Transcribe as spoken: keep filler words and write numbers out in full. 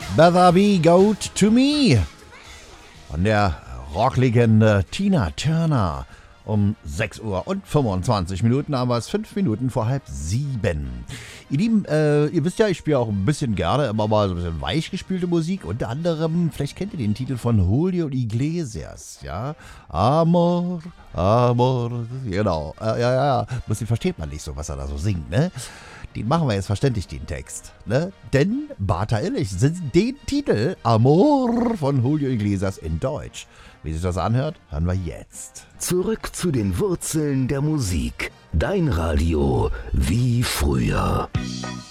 Better Be Good to Me von der Rocklegende Tina Turner. Um sechs Uhr und fünfundzwanzig Minuten haben wir es, fünf Minuten vor halb sieben. Ihr Lieben, äh, ihr wisst ja, ich spiele auch ein bisschen gerne immer mal so ein bisschen weich gespielte Musik. Unter anderem, vielleicht kennt ihr den Titel von Julio Iglesias, ja? Amor, Amor, genau. Äh, ja, ja, bloß den versteht man nicht so, was er da so singt, ne? Den machen wir jetzt verständlich, den Text, ne? Denn Bata Illich singt den Titel Amor von Julio Iglesias in Deutsch. Wie sich das anhört, hören wir jetzt. Zurück zu den Wurzeln der Musik. Dein Radio wie früher.